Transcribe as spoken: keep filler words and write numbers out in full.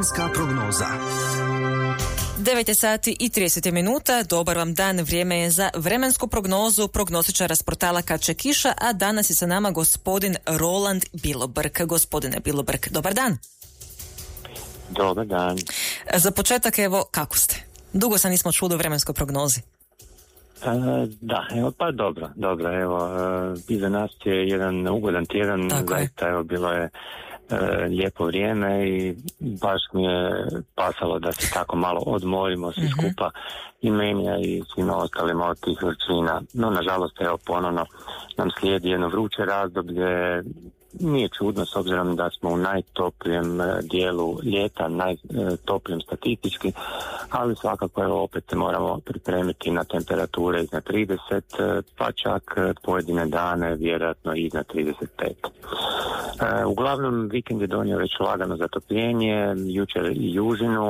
Vremenska prognoza. devet sati i trideset minuta, dobar vam dan, vrijeme je za vremensku prognozu prognostičara s portala Kad će kiša, a danas je sa nama gospodin Roland Bilobrk. Gospodine Bilobrk, dobar dan. Dobar dan. Za početak, evo, kako ste? Dugo se nismo čuli o vremenskoj prognozi. E, da, evo, pa dobro, dobro, evo, e, iza nas je jedan ugodan tjedan, zaista, evo, bilo je e, lijepo vrijeme i baš mi je pasalo da se tako malo odmorimo svi mm-hmm. skupa, i meni i svima ostalima od tih vrućina. No, nažalost, evo, ponovno nam slijedi jedno vruće razdoblje. Nije čudno s obzirom da smo u najtoplijem dijelu ljeta, najtoplijem statistički, ali svakako evo opet se moramo pripremiti na temperature iznad trideset, pa čak pojedine dane vjerojatno iznad trideset pet. Uglavnom vikend je donio već lagano zatopljenje, jučer i južinu,